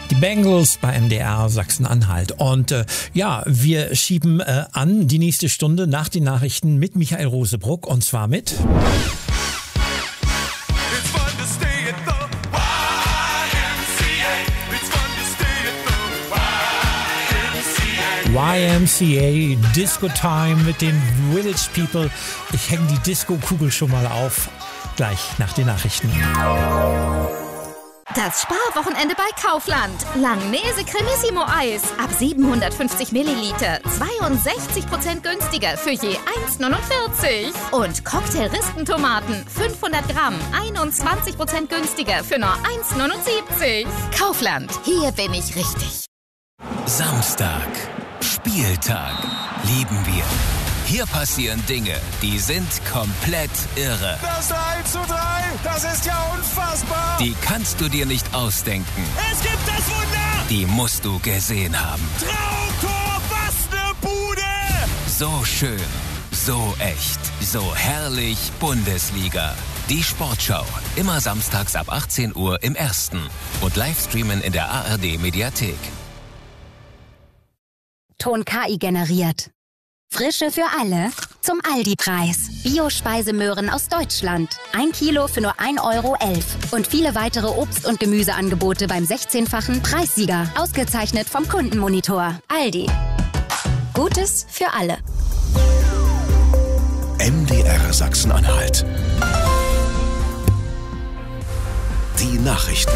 Die Bengals bei MDR Sachsen-Anhalt. Und wir schieben an die nächste Stunde nach den Nachrichten mit Michael Rosebruck. Und zwar mit... YMCA, Disco Time mit den Village People. Ich hänge die Disco-Kugel schon mal auf. Gleich nach den Nachrichten. Das Sparwochenende bei Kaufland. Langnese Cremissimo Eis. Ab 750 Milliliter. 62% günstiger für je 1,49. Und Cocktail-Rispentomaten. 500 Gramm. 21% günstiger für nur 1,79. Kaufland. Hier bin ich richtig. Samstag. Spieltag. Lieben wir. Hier passieren Dinge, die sind komplett irre. Das 3:3, das ist ja unfassbar. Die kannst du dir nicht ausdenken. Es gibt das Wunder. Die musst du gesehen haben. Traumtor, was ne Bude. So schön, so echt, so herrlich Bundesliga. Die Sportschau, immer samstags ab 18 Uhr im Ersten. Und Livestreamen in der ARD-Mediathek. Ton KI generiert. Frische für alle zum Aldi-Preis. Bio-Speisemöhren aus Deutschland. 1 Kilo für nur 1,11 €. Und viele weitere Obst- und Gemüseangebote beim 16-fachen Preissieger. Ausgezeichnet vom Kundenmonitor. Aldi. Gutes für alle. MDR Sachsen-Anhalt. Die Nachrichten.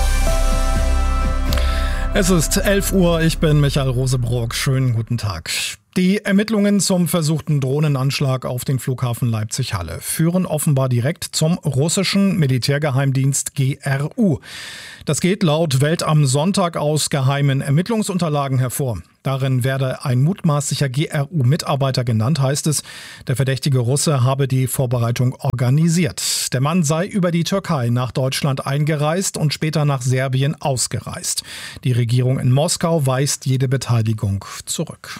Es ist 11 Uhr, ich bin Michael Rosebruck. Schönen guten Tag. Die Ermittlungen zum versuchten Drohnenanschlag auf den Flughafen Leipzig-Halle führen offenbar direkt zum russischen Militärgeheimdienst GRU. Das geht laut Welt am Sonntag aus geheimen Ermittlungsunterlagen hervor. Darin werde ein mutmaßlicher GRU-Mitarbeiter genannt, heißt es. Der verdächtige Russe habe die Vorbereitung organisiert. Der Mann sei über die Türkei nach Deutschland eingereist und später nach Serbien ausgereist. Die Regierung in Moskau weist jede Beteiligung zurück.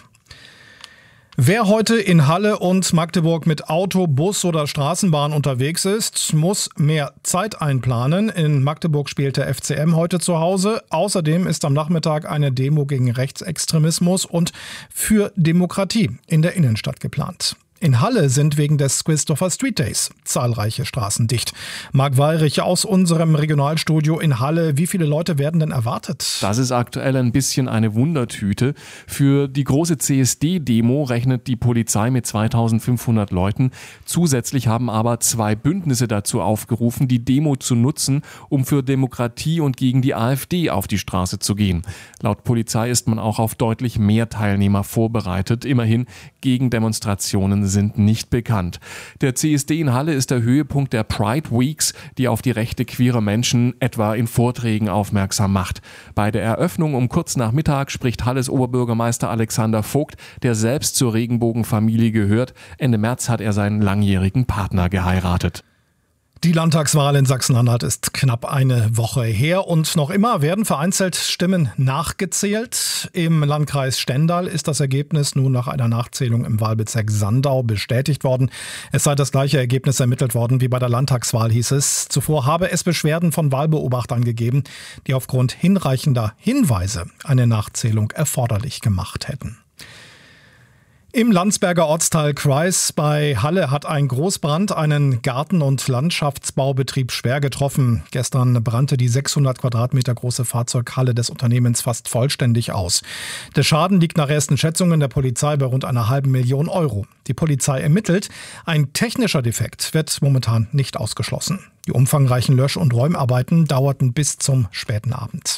Wer heute in Halle und Magdeburg mit Auto, Bus oder Straßenbahn unterwegs ist, muss mehr Zeit einplanen. In Magdeburg spielt der FCM heute zu Hause. Außerdem ist am Nachmittag eine Demo gegen Rechtsextremismus und für Demokratie in der Innenstadt geplant. In Halle sind wegen des Christopher Street Days zahlreiche Straßen dicht. Marc Weyrich aus unserem Regionalstudio in Halle. Wie viele Leute werden denn erwartet? Das ist aktuell ein bisschen eine Wundertüte. Für die große CSD-Demo rechnet die Polizei mit 2500 Leuten. Zusätzlich haben aber 2 Bündnisse dazu aufgerufen, die Demo zu nutzen, um für Demokratie und gegen die AfD auf die Straße zu gehen. Laut Polizei ist man auch auf deutlich mehr Teilnehmer vorbereitet. Immerhin, Gegendemonstrationen sind nicht bekannt. Der CSD in Halle ist der Höhepunkt der Pride Weeks, die auf die Rechte queerer Menschen etwa in Vorträgen aufmerksam macht. Bei der Eröffnung um kurz nach Mittag spricht Halles Oberbürgermeister Alexander Vogt, der selbst zur Regenbogenfamilie gehört. Ende März hat er seinen langjährigen Partner geheiratet. Die Landtagswahl in Sachsen-Anhalt ist knapp eine Woche her und noch immer werden vereinzelt Stimmen nachgezählt. Im Landkreis Stendal ist das Ergebnis nun nach einer Nachzählung im Wahlbezirk Sandau bestätigt worden. Es sei das gleiche Ergebnis ermittelt worden wie bei der Landtagswahl, hieß es. Zuvor habe es Beschwerden von Wahlbeobachtern gegeben, die aufgrund hinreichender Hinweise eine Nachzählung erforderlich gemacht hätten. Im Landsberger Ortsteil Kreis bei Halle hat ein Großbrand einen Garten- und Landschaftsbaubetrieb schwer getroffen. Gestern brannte die 600 Quadratmeter große Fahrzeughalle des Unternehmens fast vollständig aus. Der Schaden liegt nach ersten Schätzungen der Polizei bei rund einer halben Million Euro. Die Polizei ermittelt. Ein technischer Defekt wird momentan nicht ausgeschlossen. Die umfangreichen Lösch- und Räumarbeiten dauerten bis zum späten Abend.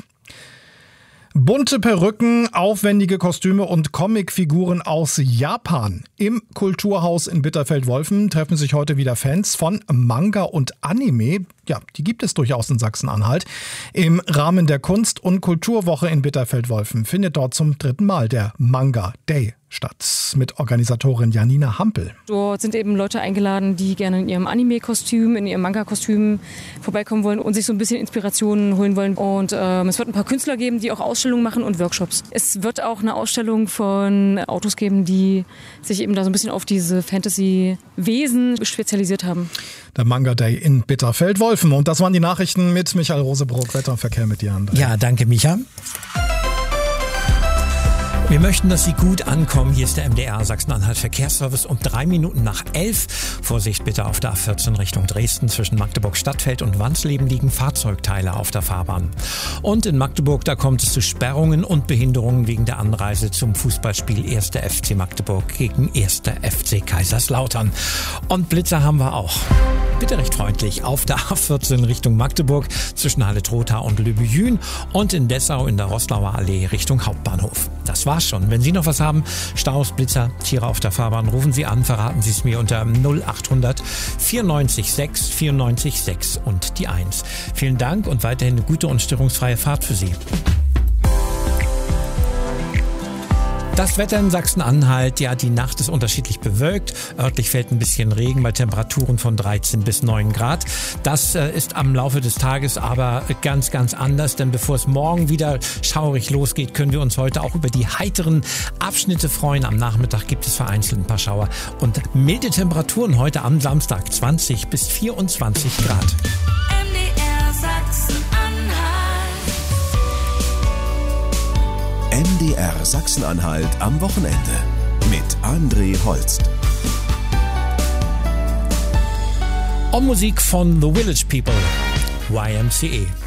Bunte Perücken, aufwendige Kostüme und Comicfiguren aus Japan. Im Kulturhaus in Bitterfeld-Wolfen treffen sich heute wieder Fans von Manga und Anime. Ja, die gibt es durchaus in Sachsen-Anhalt. Im Rahmen der Kunst- und Kulturwoche in Bitterfeld-Wolfen findet dort zum 3. Mal der Manga Day statt. Mit Organisatorin Janina Hampel. Dort sind eben Leute eingeladen, die gerne in ihrem Anime-Kostüm, in ihrem Manga-Kostüm vorbeikommen wollen und sich so ein bisschen Inspirationen holen wollen. Und es wird ein paar Künstler geben, die auch Ausstellungen machen und Workshops. Es wird auch eine Ausstellung von Autos geben, die sich eben da so ein bisschen auf diese Fantasy-Wesen spezialisiert haben. der Manga Day in Bitterfeld-Wolfen. Und das waren die Nachrichten mit Michael Rosebrock. Wetter und Verkehr mit dir, André. Ja, danke, Micha. Wir möchten, dass Sie gut ankommen. Hier ist der MDR Sachsen-Anhalt Verkehrsservice um 3 Minuten nach 11. Vorsicht bitte auf der A14 Richtung Dresden. Zwischen Magdeburg-Stadtfeld und Wansleben liegen Fahrzeugteile auf der Fahrbahn. Und in Magdeburg, da kommt es zu Sperrungen und Behinderungen wegen der Anreise zum Fußballspiel 1. FC Magdeburg gegen 1. FC Kaiserslautern. Und Blitzer haben wir auch. Bitte recht freundlich auf der A14 Richtung Magdeburg zwischen Halle-Trotha und Lübejün und in Dessau in der Roslauer Allee Richtung Hauptbahnhof. Das war's schon. Wenn Sie noch was haben, Staus, Blitzer, Tiere auf der Fahrbahn, rufen Sie an, verraten Sie es mir unter 0800 94 6 94 6 und die 1. Vielen Dank und weiterhin eine gute und störungsfreie Fahrt für Sie. Das Wetter in Sachsen-Anhalt, ja, die Nacht ist unterschiedlich bewölkt. Örtlich fällt ein bisschen Regen bei Temperaturen von 13 bis 9 Grad. Das ist am Laufe des Tages aber ganz, ganz anders, denn bevor es morgen wieder schaurig losgeht, können wir uns heute auch über die heiteren Abschnitte freuen. Am Nachmittag gibt es vereinzelt ein paar Schauer und milde Temperaturen heute am Samstag 20 bis 24 Grad. MDR Sachsen-Anhalt am Wochenende mit André Holst. Und Musik von The Village People, YMCA.